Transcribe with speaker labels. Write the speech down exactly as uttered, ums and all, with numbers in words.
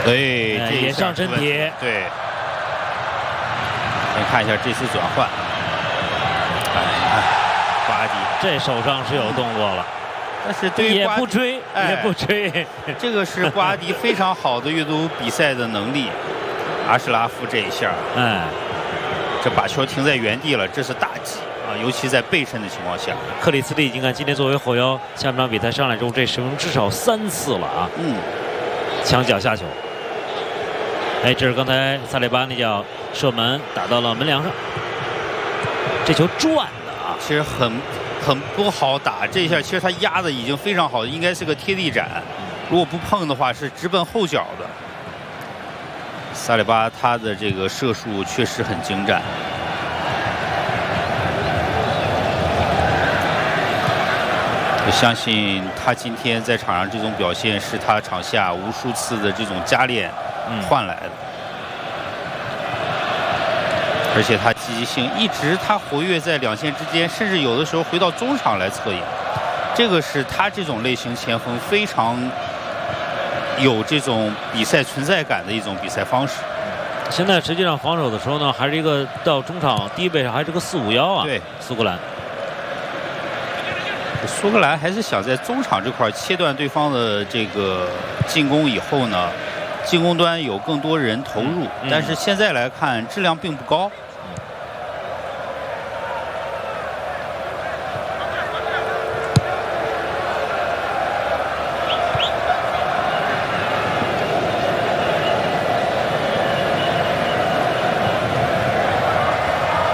Speaker 1: 对，
Speaker 2: 哎、也上身体。
Speaker 1: 对。先看一下这次转换。哎，你看，瓜迪
Speaker 2: 这手上是有动作了。
Speaker 1: 但是对于
Speaker 2: 也不追，
Speaker 1: 哎、
Speaker 2: 也不追，
Speaker 1: 这个是瓜迪非常好的阅读比赛的能力。阿什拉夫这一下，
Speaker 2: 哎，
Speaker 1: 这把球停在原地了，这是大忌啊！尤其在背身的情况下。
Speaker 2: 克里斯蒂，你看今天作为后腰，下半场比赛上来之后，这使用至少三次了啊！
Speaker 1: 嗯，
Speaker 2: 抢脚下球。哎，这是刚才萨利巴那脚射门打到了门梁上，这球转的啊，
Speaker 1: 其实很。很不好打，这一下其实他压的已经非常好，应该是个贴地斩，如果不碰的话是直奔后脚的。萨里巴他的这个射术确实很精湛。我相信他今天在场上这种表现是他场下无数次的这种加练换来的。而且他积极性一直，他活跃在两线之间，甚至有的时候回到中场来策应，这个是他这种类型前锋非常有这种比赛存在感的一种比赛方式。
Speaker 2: 现在实际上防守的时候呢，还是一个到中场低位上还是个四五幺啊。
Speaker 1: 对，
Speaker 2: 苏格兰。
Speaker 1: 苏格兰还是想在中场这块切断对方的这个进攻以后呢，进攻端有更多人投入，
Speaker 2: 嗯、
Speaker 1: 但是现在来看质量并不高。